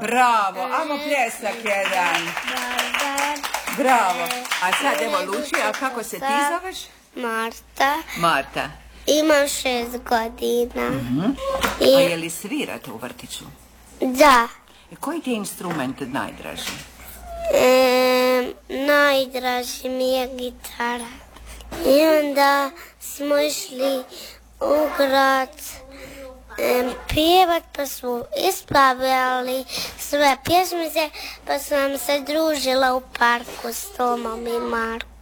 Bravo, ajmo pljesak jedan. Bravo. A sad evo Lučija, kako se ti zoveš? Marta. Imam 6 godina. A je li svirate u vrtiću? Da. Koji ti je instrument najdraži? Najdraži mi je gitara. I onda smo išli u grad pjevat, pa smo isplavljali sve pjesmice, pa sam se družila u parku s Tomom i Markom.